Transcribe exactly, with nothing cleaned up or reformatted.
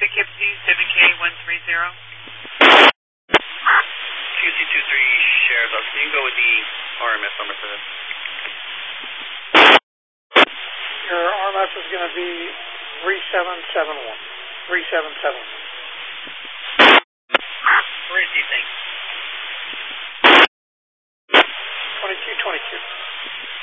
Poughkeepsie, seven K one three zero. Q C two three, Sheriff, can you go with the R M S number for this? Your R M S is going to be three seven seven one. three seven seven one. Where is he, thanks? twenty-two twenty-two.